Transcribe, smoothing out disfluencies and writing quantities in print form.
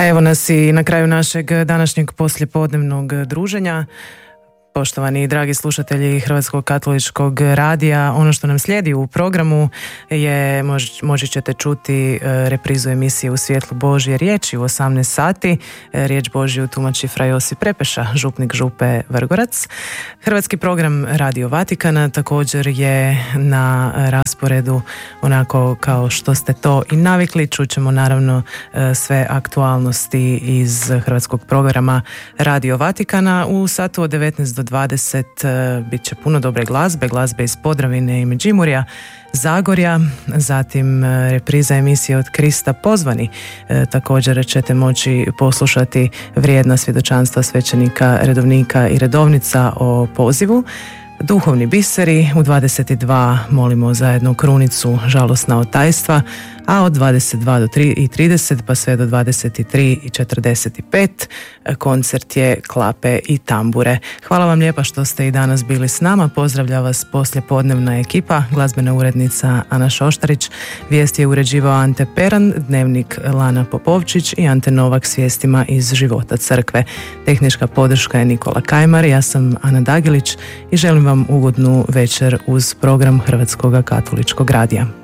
A evo nas i na kraju našeg današnjeg poslijepodnevnog druženja. Poštovani i dragi slušatelji Hrvatskog katoličkog radija, ono što nam slijedi u programu je, možda ćete čuti reprizu emisije U svjetlu Božje riječi u 18 sati. Riječ Božju tumači fra Josip Prepeša, župnik župe Vrgorac. Hrvatski program Radio Vatikana također je na rasporedu onako kao što ste to i navikli. Čućemo naravno sve aktualnosti iz hrvatskog programa Radio Vatikana. U satu od 19 do 20 bit će puno dobre glazbe iz Podravine i Međimurja, Zagorja, zatim repriza emisije Od Krista pozvani. Također ćete moći poslušati vrijedna svjedočanstva svećenika, redovnika i redovnica o pozivu. Duhovni biseri, u 22 molimo zajedno krunicu žalosna otajstva, a od 22 do 3:30 pa sve do 23:45 koncert je Klape i tambure. Hvala vam lijepa što ste i danas bili s nama. Pozdravlja vas poslijepodnevna ekipa, glazbena urednica Ana Šoštarić, vijest je uređivao Ante Peran, dnevnik Lana Popovčić i Ante Novak s vijestima iz života crkve. Tehnička podrška je Nikola Kajmar, ja sam Ana Dagilić i želim vam ugodnu večer uz program Hrvatskog katoličkog radija.